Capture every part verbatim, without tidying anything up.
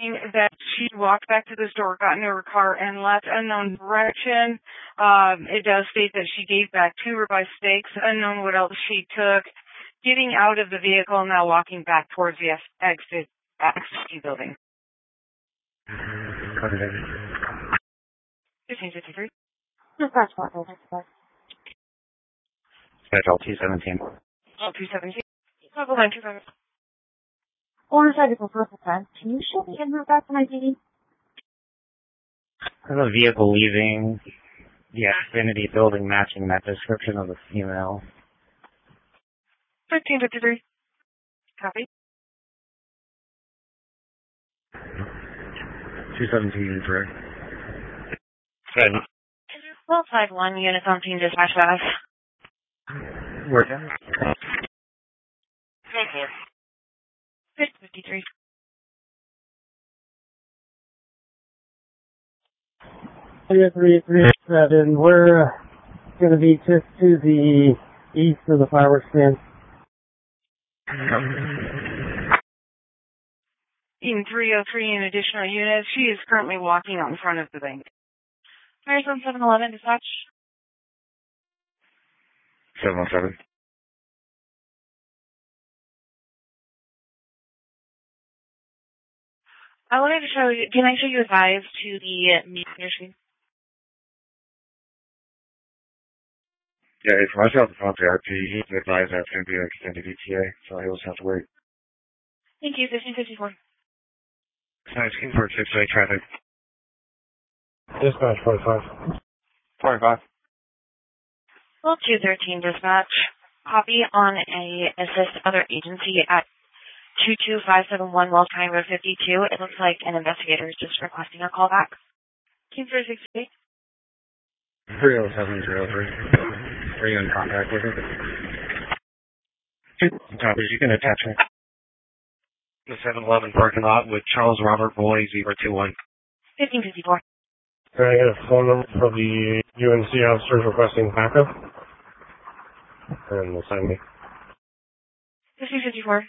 that she walked back to the store, got into her car, and left unknown direction. Um, it does state that she gave back two ribeye steaks, unknown what else she took, getting out of the vehicle, now walking back towards the exit, exit building. fifteen fifty-three. Dispatch one, dispatch. Dispatch L two seventeen. L two seventeen. Level nine two five. Orange identical purple pen. Can you show me in route back to my D D? There's a vehicle leaving the Xfinity building matching that description of the female. fifteen fifty-three. Copy. two seventeen is right. Good. twelve five one, units on team dispatch status. Working. Thank you. fifteen fifty-three. three three three seven, we're uh, going to be just to the east of the fireworks stand. In three oh three, in additional units, she is currently walking out in front of the bank. Fires on seven eleven, dispatch. seven one seven. I wanted to show you, can I show you advise to the meter screen? Yeah, it's myself, the phone to R P. He's advised that's going to be an extended E T A, so he'll just have to wait. Thank you, fifteen fifty-four. Nice, King for six-way traffic. Dispatch forty-five. forty-five. Well, two thirteen, dispatch. Copy on a assist other agency at two two five seven one Wells County Road fifty-two. It looks like an investigator is just requesting a call back. King for sixty-eight. three oh seven zero three. Are you in contact with her? Copy, you can attach her. The seven eleven parking lot with Charles Robert Boy, zero two one. fifteen fifty-four. Can I get a phone number for the U N C officers requesting backup? And we'll send me. fifteen fifty-four.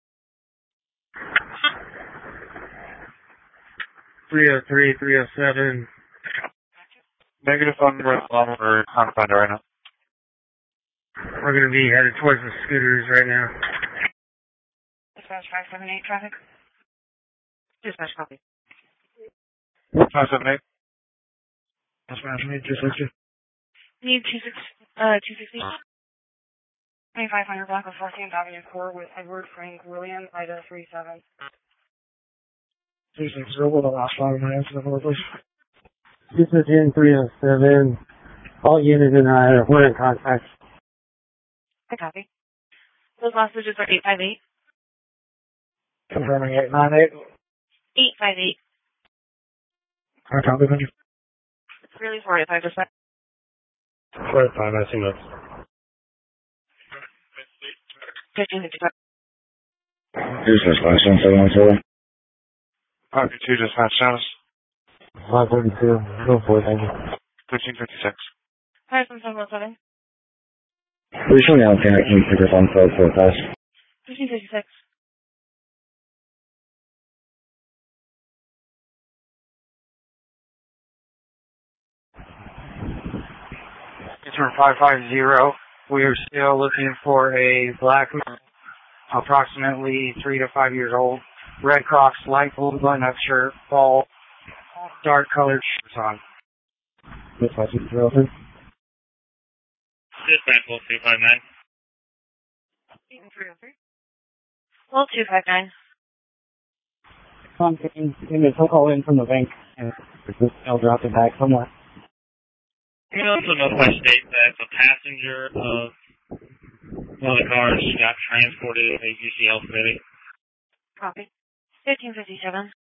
three oh three, three oh seven. Negative phone number for Confinder right now. We're going to be headed towards the scooters right now. Dispatch five seven eight, traffic. Dispatch copy. five seven eight. Dispatch me, two sixty. Need two six, uh, two sixty. twenty-five hundred block of fourteenth Avenue Core with Edward Frank William, Ida three seven. two sixty, what the last five minutes of the please? two fifteen, three oh seven. All units and I, we're in contact. I copy. Those last digits are eight five eight. Confirming eight nine eight. eight five eight. I copy, thank you. It's really forty-five percent. forty-five, I see notes. fifteen fifty-five. Dispatch five seven seven one seven. Copy two, dispatch status. five thirty-two, go for it, thank you. fifteen fifty-six. five seven seven one seven. Please show me out there, I can pick up on code for the class. fifteen fifty-six. Return five five zero. We are still looking for a black male, approximately three to five years old. Red Crocs, light blue button-up shirt, fall, dark colored shirts on. Dispatch zero three. Dispatch one two five nine. three oh three. Well, two five nine. I'm getting a phone call in from the bank, and I'll drop it back somewhere. You can also notify state that the passenger of one of the cars got transported to A C C L City. Copy. fifteen fifty-seven.